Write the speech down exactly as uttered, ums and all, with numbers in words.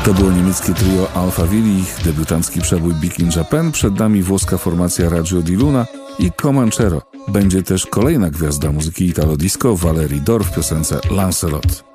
To było niemieckie trio Alphaville, ich debiutancki przebój Big in Japan, przed nami włoska formacja Raggio di Luna i Comanchero. Będzie też kolejna gwiazda muzyki italo-disco, Valerie Dor w piosence Lancelot.